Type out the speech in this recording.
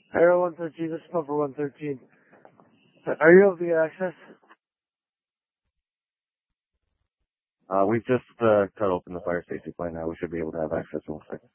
Arrow 113, this is number 113. Are you able to get access? We've just cut open the fire safety plan now. We should be able to have access in a second.